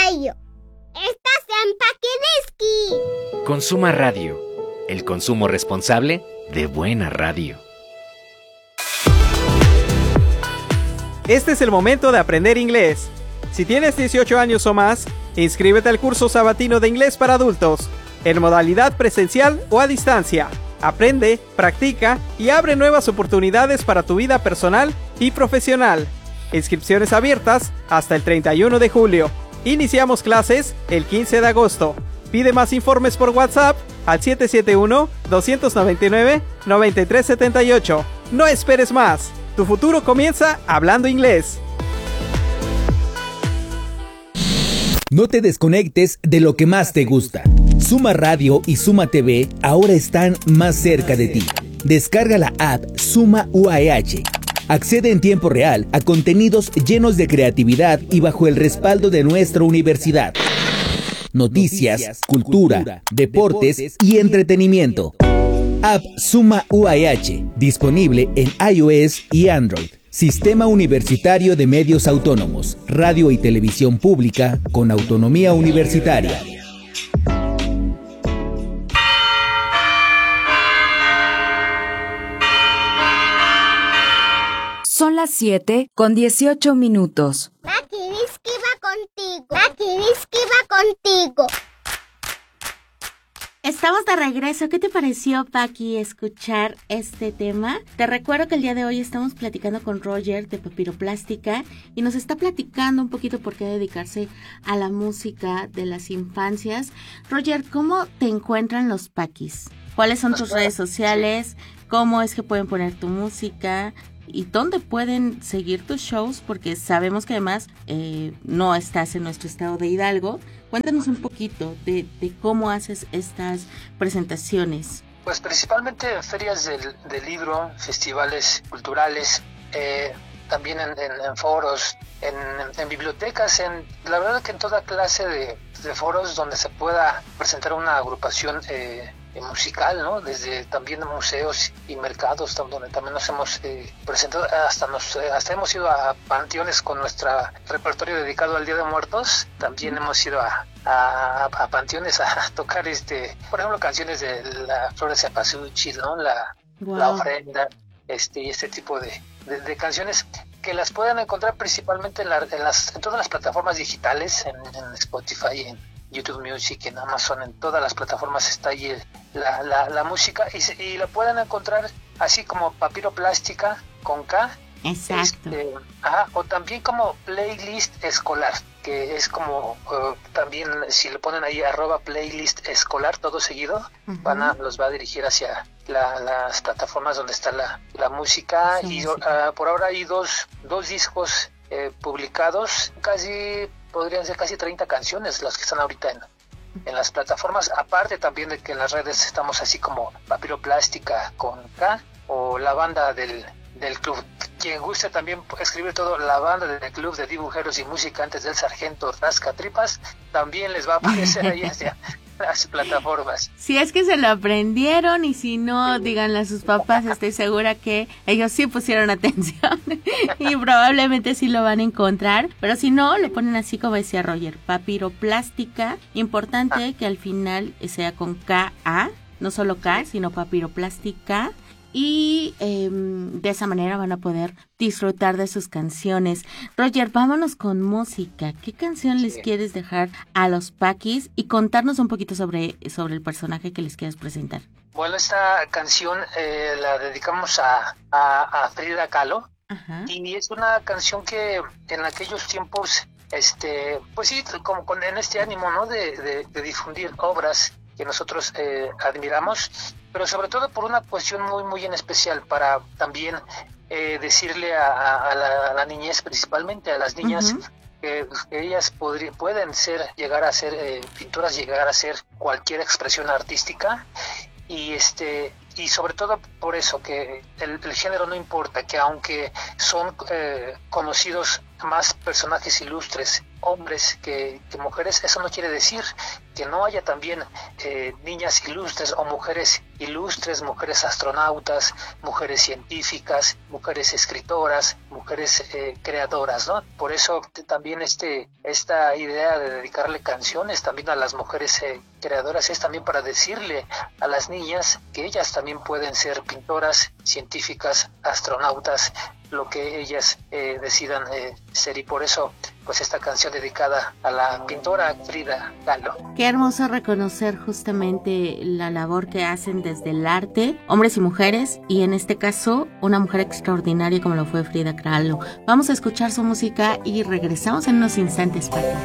radio. Estás en Pakidiski. Consuma Radio. El consumo responsable de buena radio. Este es el momento de aprender inglés. Si tienes 18 años o más, inscríbete al curso sabatino de inglés para adultos, en modalidad presencial o a distancia. Aprende, practica y abre nuevas oportunidades para tu vida personal y profesional. Inscripciones abiertas hasta el 31 de julio. Iniciamos clases el 15 de agosto. Pide más informes por WhatsApp al 771-299-9378. No esperes más. Tu futuro comienza hablando inglés. No te desconectes de lo que más te gusta. Suma Radio y Suma TV ahora están más cerca de ti. Descarga la app Suma UAH. Accede en tiempo real a contenidos llenos de creatividad y bajo el respaldo de nuestra universidad. Noticias, cultura, deportes y entretenimiento. App Suma UAH, disponible en iOS y Android. Sistema Universitario de Medios Autónomos, radio y televisión pública con autonomía universitaria. Son las 7:18. Pakidiski va contigo. Pakidiski va contigo. Estamos de regreso. ¿Qué te pareció, Paqui, escuchar este tema? Te recuerdo que el día de hoy estamos platicando con Roger de Papiroplástica y nos está platicando un poquito por qué dedicarse a la música de las infancias. Roger, ¿cómo te encuentran los Paquis? ¿Cuáles son tus redes sociales? ¿Cómo es que pueden poner tu música? ¿Y dónde pueden seguir tus shows? Porque sabemos que además no estás en nuestro estado de Hidalgo. Cuéntanos un poquito de cómo haces estas presentaciones. Pues principalmente en ferias del libro, festivales culturales, también en foros, en bibliotecas, la verdad que en toda clase de foros donde se pueda presentar una agrupación musical, ¿no? Desde también museos y mercados donde también nos hemos presentado, hasta hemos ido a panteones con nuestro repertorio dedicado al Día de Muertos. También hemos ido a panteones a tocar por ejemplo, canciones de la Flores de Cempasúchil, ¿no? La ofrenda, y este tipo de canciones que las pueden encontrar principalmente en todas las plataformas digitales, en Spotify, en YouTube Music, en Amazon, en todas las plataformas está ahí la música y la pueden encontrar así como Papiroplástica con K. Exacto. O también como playlist escolar, que es como también si le ponen ahí @playlist escolar todo seguido, los va a dirigir hacia las plataformas donde está la música. Sí, y por ahora hay dos discos publicados, podrían ser casi 30 canciones las que están ahorita en las plataformas, aparte también de que en las redes estamos así como Papiroplástica con K o la banda del club. Quien guste también escribir todo, la banda del club de dibujeros y musicantes del Sargento Rascatripas, también les va a aparecer ahí hacia las plataformas. Si es que se lo aprendieron y si no, díganle a sus papás, estoy segura que ellos sí pusieron atención y probablemente sí lo van a encontrar, pero si no, lo ponen así como decía Roger, Papiroplástica, importante que al final sea con K-A, no solo K, sino Papiroplástica. Y de esa manera van a poder disfrutar de sus canciones. Roger, vámonos con música. ¿Qué canción les quieres dejar a los Paquis? Y contarnos un poquito sobre el personaje que les quieres presentar. Bueno, esta canción la dedicamos a Frida Kahlo. Ajá. Y es una canción que en aquellos tiempos, pues sí, como en este ánimo, ¿no? De difundir obras que nosotros admiramos, pero sobre todo por una cuestión muy muy en especial, para también decirle a la niñez, principalmente a las niñas, que ellas pueden llegar a ser pintoras, llegar a ser cualquier expresión artística, y sobre todo por eso, que el género no importa, que aunque son conocidos más personajes ilustres, hombres que mujeres. Eso no quiere decir que no haya también niñas ilustres o mujeres ilustres, mujeres astronautas, mujeres científicas, mujeres escritoras, mujeres creadoras, ¿no? Por eso también esta idea de dedicarle canciones también a las mujeres creadoras es también para decirle a las niñas que ellas también pueden ser pintoras, científicas, astronautas, lo que ellas decidan ser. Y por eso pues esta canción dedicada a la pintora Frida Kahlo. Qué hermoso reconocer justamente la labor que hacen desde el arte, hombres y mujeres, y en este caso una mujer extraordinaria como lo fue Frida Kahlo. Vamos a escuchar su música y regresamos en unos instantes, Paqui.